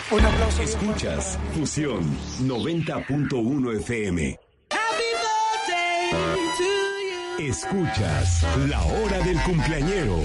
Un aplauso. Escuchas Fusión 90.1 FM. Escuchas La Hora del Cumpleañero.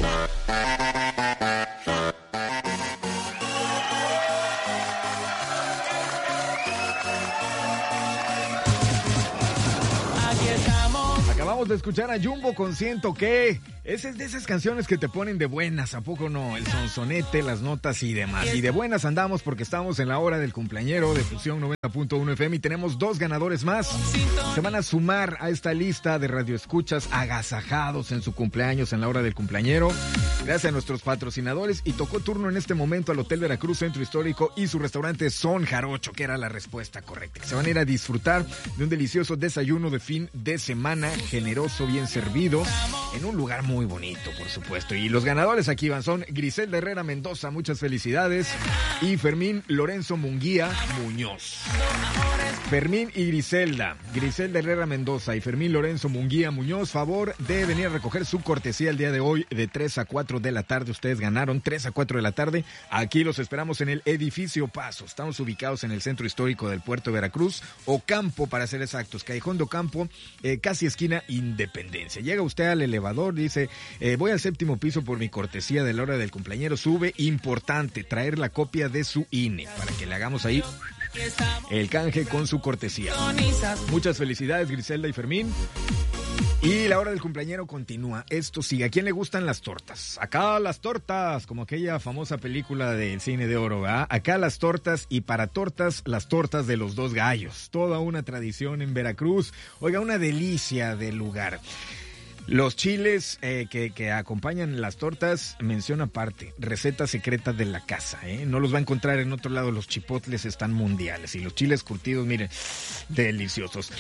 Acabamos de escuchar a Jumbo con Siento Que. Esa es de esas canciones que te ponen de buenas, ¿a poco no? El sonsonete, las notas y demás. Y de buenas andamos porque estamos en la hora del cumpleañero de Fusión 90.1 FM y tenemos 2 ganadores más. Se van a sumar a esta lista de radioescuchas agasajados en su cumpleaños en la hora del cumpleañero. Gracias a nuestros patrocinadores, y tocó turno en este momento al Hotel Veracruz Centro Histórico y su restaurante Son Jarocho, que era la respuesta correcta. Se van a ir a disfrutar de un delicioso desayuno de fin de semana, generoso, bien servido, en un lugar muy bonito, por supuesto. Y los ganadores aquí van, son Griselda Herrera Mendoza, muchas felicidades, y Fermín Lorenzo Munguía Muñoz. Fermín y Griselda Herrera Mendoza y Fermín Lorenzo Munguía Muñoz, favor de venir a recoger su cortesía el día de hoy de 3 a 4 de la tarde. Ustedes ganaron 3 a 4 de la tarde. Aquí los esperamos en el Edificio Paso. Estamos ubicados en el centro histórico del puerto de Veracruz, Ocampo para ser exactos, Callejón de Ocampo, casi esquina Independencia. Llega usted al elevador, dice, voy al 7º piso por mi cortesía de la hora del cumpleañero. Sube, importante, traer la copia de su INE para que le hagamos ahí el canje con su cortesía. Muchas felicidades, Griselda y Fermín. Y la hora del cumpleañero continúa. Esto sigue. ¿A quién le gustan las tortas? Acá las tortas, como aquella famosa película del cine de oro, ¿verdad? Acá las tortas, y para tortas, las tortas de los 2 gallos. Toda una tradición en Veracruz. Oiga, una delicia de lugar. Los chiles que acompañan las tortas, mención aparte, receta secreta de la casa, no los va a encontrar en otro lado. Los chipotles están mundiales y los chiles curtidos, miren, deliciosos.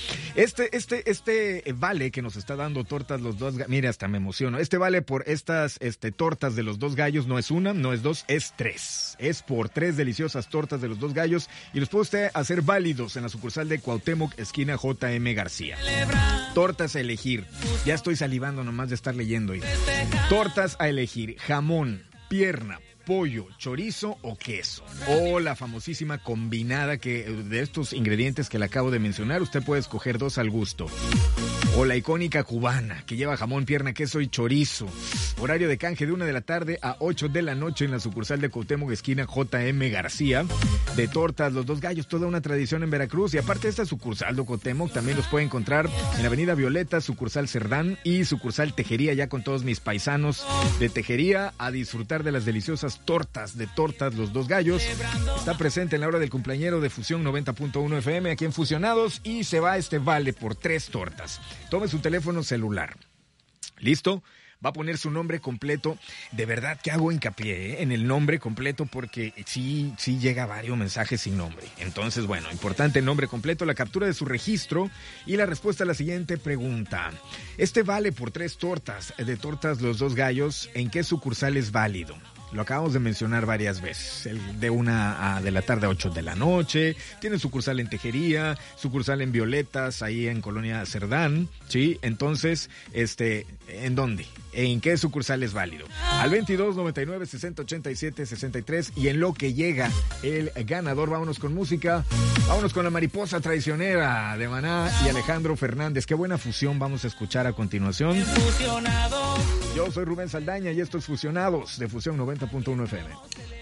Este vale que nos está dando tortas los 2 gallos, mire, hasta me emociono. Este vale por estas tortas de los 2 gallos, no es una, no es 2, es 3. Es por 3 deliciosas tortas de los 2 gallos y los puede usted hacer válidos en la sucursal de Cuauhtémoc, esquina J.M. García. Tortas a elegir. Ya estoy salivando nomás de estar leyendo. Tortas a elegir: jamón, pierna, pollo, chorizo o queso. O la famosísima combinada, que de estos ingredientes que le acabo de mencionar, usted puede escoger 2 al gusto. O la icónica cubana, que lleva jamón, pierna, queso y chorizo. Horario de canje de 1 de la tarde a 8 de la noche en la sucursal de Cuauhtémoc, esquina J.M. García. De tortas, los 2 gallos, toda una tradición en Veracruz. Y aparte de esta sucursal de Cuauhtémoc, también los puede encontrar en Avenida Violeta, sucursal Cerdán y sucursal Tejería, ya con todos mis paisanos de Tejería, a disfrutar de las deliciosas tortas de tortas, los 2 gallos. Está presente en la hora del cumpleañero de Fusión 90.1 FM aquí en Fusionados, y se va este vale por 3 tortas. Tome su teléfono celular. ¿Listo? Va a poner su nombre completo. De verdad que hago hincapié en el nombre completo, porque sí llega varios mensajes sin nombre. Entonces, bueno, importante el nombre completo, la captura de su registro y la respuesta a la siguiente pregunta. Este vale por 3 tortas de tortas los 2 gallos. ¿En qué sucursal es válido? Lo acabamos de mencionar varias veces. El de 1 de la tarde a 8 de la noche. Tiene sucursal en Tejería, sucursal en Violetas, ahí en Colonia Cerdán, ¿sí? Entonces, ¿en dónde? ¿En qué sucursal es válido? Al 22 99 60 87 63. Y en lo que llega el ganador, vámonos con música. Vámonos con La Mariposa Traicionera de Maná y Alejandro Fernández. Qué buena fusión vamos a escuchar a continuación. Yo soy Rubén Saldaña y esto es Fusionados de Fusión 90.1 FM.